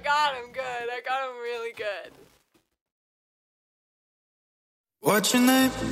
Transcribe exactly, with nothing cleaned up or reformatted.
got him good. I got him really good. What's your name?